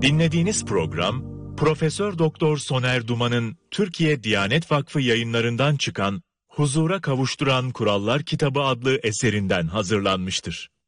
Dinlediğiniz program Profesör Doktor Soner Duman'ın Türkiye Diyanet Vakfı Yayınlarından çıkan Huzura Kavuşturan Kurallar Kitabı adlı eserinden hazırlanmıştır.